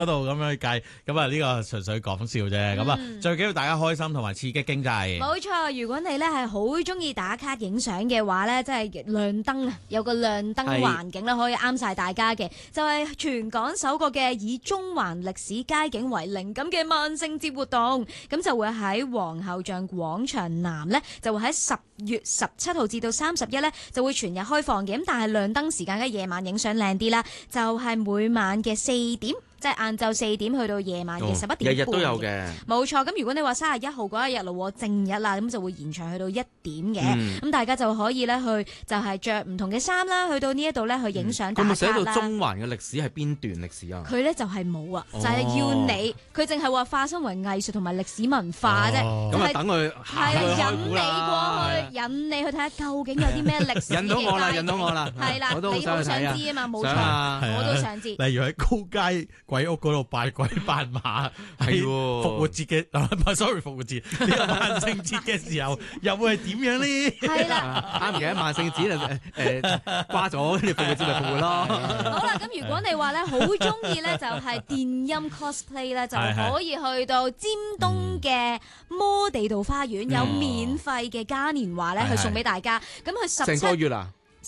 嗰度咁樣去計，咁啊呢個純粹講笑啫。咁啊最緊要大家開心同埋刺激經濟。 冇錯，如果你咧係好中意打卡影相嘅話咧，即係亮燈啊，有個亮燈環境咧，可以啱晒大家嘅。就係全港首個嘅以中環歷史街景為靈感嘅萬聖節活動，咁就會喺皇后像廣場南咧，就會喺10月17號至到31咧，就會全日開放嘅。咁但係亮燈時間嘅夜晚影相靚啲啦，就係每晚嘅4點。即係晏晝4點去到夜晚嘅11點半， 日日都有嘅。 冇錯，咁如果你話31號嗰一日咯，正日啦，咁就會延長去到1點嘅。咁大家就可以咧去就係着唔同嘅衫啦，去到呢一度咧去影相打卡啦。 咁咪寫到中環嘅歷史係邊段歷史啊？ 佢咧就係冇啊，就係要你，佢淨係話化身為藝術同埋歷史文化啫。 咁啊等佢係啦，引你過去，引你去睇下究竟有啲咩歷史嘅。 引到我啦， 係啦，你好想知啊嘛，冇錯，我都想知。 例如喺高街鬼屋嗰度拜鬼拜馬，係復活節嘅，sorry 復活節呢個萬聖節嘅時候，又會係點樣呢？ 係啦， 啱嘅，萬聖節掛咗，跟住復活節咪復活咯。 好啦，咁如果你話咧好中意咧，就係電音 cosplay 咧，就可以去到尖東嘅摩地道花園，有免費嘅嘉年華咧，去送俾大家。咁佢成個月啊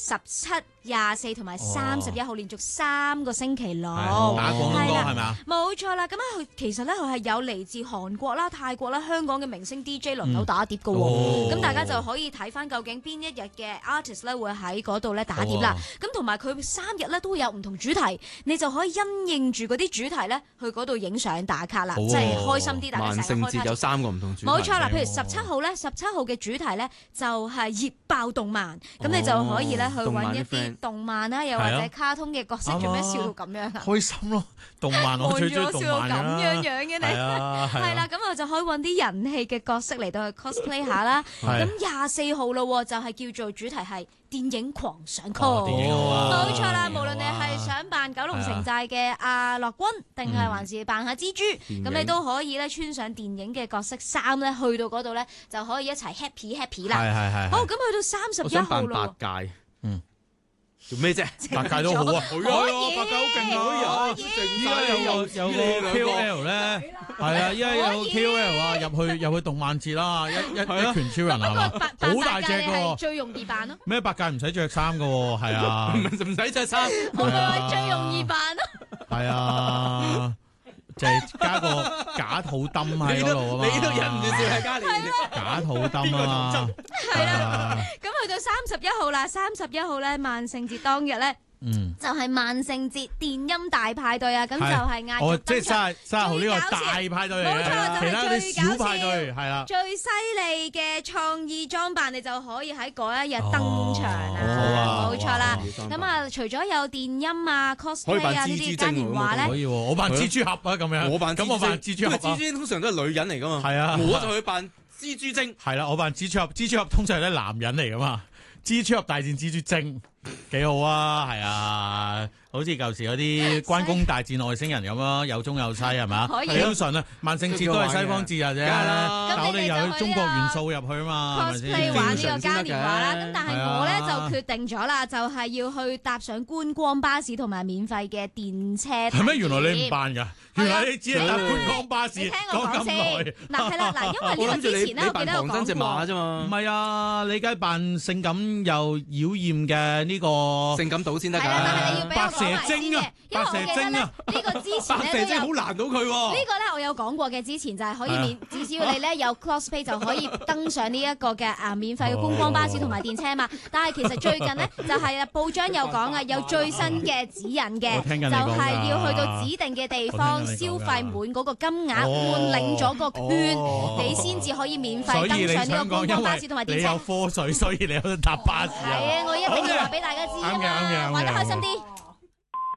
！17、24同埋31號連續3個星期六打廣東歌係咪啊？ 冇錯啦，咁佢其實咧佢係有嚟自韓國啦、泰國啦、香港嘅明星 DJ 輪流打碟嘅喎，咁大家就可以睇翻究竟邊一日嘅 artist 咧會喺嗰度咧打碟啦。咁同埋佢3日咧都會有唔同主題，你就可以因應住嗰啲主題咧去嗰度影相打卡啦，即係開心啲。大家成日開卡。萬聖節有3個唔同主題。 冇錯啦，譬如17號咧，17號嘅主題咧就係熱爆動漫，咁你就可以咧去揾一啲動漫啦，又或者卡通嘅角色，做咩笑到咁樣啊？ 開心咯，動漫我最中意動漫咁樣樣嘅你，係啦，咁我就可以揾啲人氣嘅角色嚟到去 cosplay 下啦。咁24號咯，就係叫做主題係電影狂想曲，冇錯啦。無論你係想扮九龍城寨嘅阿樂君，定係還是扮下蜘蛛，咁你都可以咧穿上電影嘅角色衫咧，去到嗰度咧就可以一齊 happy 啦。 係。 好，咁去到31號咯。 八戒，做咩啫？ 八戒都好啊， 可以， 八戒好勁啊！依家有個 KOL 咧，係啊，依家有個 KOL 啊，入去動漫節啦，一拳超人係嘛，好大隻㗎， 最容易扮咯。 咩八戒唔使着衫㗎喎，係啊， 唔使着衫， 我咪話最容易扮咯。 係啊。就係加個假肚燈喺嗰度啊嘛， 你都忍唔住笑係加年假肚燈啊嘛， 係啦。咁去到31號啦，31號咧萬聖節當日咧。就係萬聖節電音大派對啊！咁就係壓軸即係30號呢個大派對嚟嘅， 冇錯，就係最小派對係啦。 最犀利嘅創意裝扮，你就可以喺嗰一日登場啦。冇錯啦。咁啊，除咗有電音啊、cosplay 啊呢啲嘉年華咧， 可以我扮蜘蛛俠啊咁樣。我扮蜘蛛俠。 蜘蛛通常都係女人嚟噶嘛。係啊， 我就去扮蜘蛛精。 係啦，我扮蜘蛛俠。蜘蛛俠通常係啲男人嚟噶嘛。蜘蛛俠大戰蜘蛛精，幾好啊！係啊，好似舊時嗰啲關公大戰外星人咁咯，有中有西係嘛？可以。通常啊，萬聖節都係西方節日啫，但我哋又有中國元素入去啊嘛。 cosplay 玩呢個嘉年華啦，咁但係我咧就決定咗啦，就係要去搭上觀光巴士同埋免費嘅電車。 係咩？原來你唔扮㗎？原來你只係搭觀光巴士。 你聽我講先。嗱係啦，嗱因為呢個之前咧，我記得我講過。 唔係啊，你梗係扮性感又妖豔嘅呢個性感島先得㗎。 但係你要俾我講埋先嘅，因為我記得咧呢個之前咧白蛇精好難到佢喎。 呢個咧我有講過嘅，之前就係可以至少你咧有 cosplay 就可以登上呢一個嘅免費嘅觀光巴士同埋電車嘛。但係其實最近呢，就係報章有講啊，有最新嘅指引嘅，就係要去到指定嘅地方消費滿嗰個金額，換領咗個圈，你先至可以免費登上呢個觀光巴士同埋電車。 你有科水，所以你有得搭巴士。 係啊，我一定要話俾大家知啊嘛，玩得開心啲。